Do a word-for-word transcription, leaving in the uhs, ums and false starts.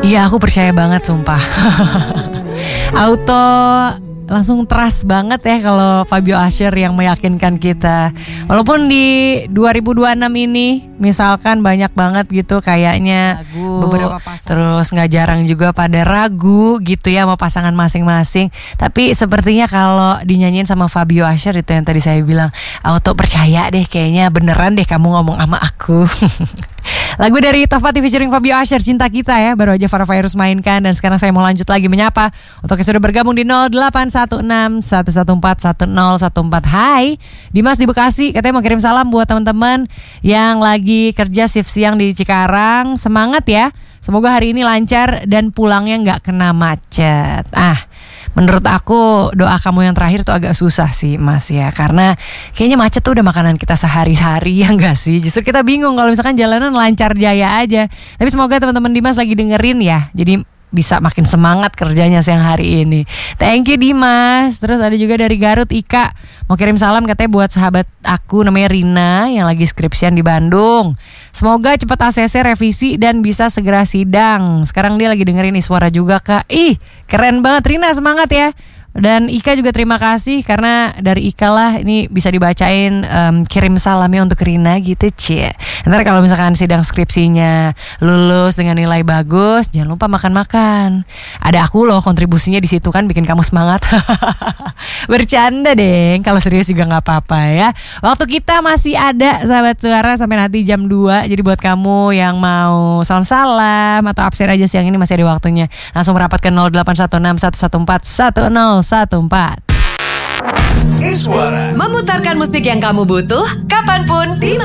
Iya, aku percaya banget sumpah. Auto langsung trust banget ya kalau Fabio Asher yang meyakinkan kita. Walaupun di dua ribu dua puluh enam ini misalkan banyak banget gitu kayaknya ragu, beberapa pasangan terus gak jarang juga pada ragu gitu ya sama pasangan masing-masing. Tapi sepertinya kalau dinyanyiin sama Fabio Asher itu yang tadi saya bilang, auto percaya deh kayaknya beneran deh kamu ngomong sama aku. Lagu dari Tofati featuring Fabio Asher, Cinta Kita ya. Baru aja Farah Virus mainkan. Dan sekarang saya mau lanjut lagi menyapa untuk yang sudah bergabung di nol delapan satu enam satu satu empat satu nol satu empat. Hai Dimas di Bekasi, katanya mau kirim salam buat teman-teman yang lagi kerja shift siang di Cikarang. Semangat ya, semoga hari ini lancar dan pulangnya gak kena macet. Ah, menurut aku doa kamu yang terakhir tuh agak susah sih Mas ya. Karena kayaknya macet tuh udah makanan kita sehari-hari ya gak sih. Justru kita bingung kalau misalkan jalanan lancar jaya aja. Tapi semoga teman-teman Dimas lagi dengerin ya, jadi bisa makin semangat kerjanya siang hari ini. Thank you Dimas. Terus ada juga dari Garut, Ika mau kirim salam katanya buat sahabat aku namanya Rina yang lagi skripsian di Bandung. Semoga cepat A C C revisi dan bisa segera sidang. Sekarang dia lagi dengerin nih suara juga Kak. Ih keren banget Rina, semangat ya. Dan Ika juga terima kasih karena dari Ika lah ini bisa dibacain um, kirim salamnya untuk Rina gitu cie. Ntar kalau misalkan sidang skripsinya lulus dengan nilai bagus, jangan lupa makan-makan. Ada aku loh kontribusinya di situ kan bikin kamu semangat. Bercanda deh, kalau serius juga nggak apa-apa ya. Waktu kita masih ada sahabat suara sampai nanti jam dua. Jadi buat kamu yang mau salam-salam atau absen aja siang ini masih ada waktunya. Langsung merapat ke nol delapan satu enam satu satu empat satu nol satu empat. Iswara memutarkan musik yang kamu butuh kapanpun, di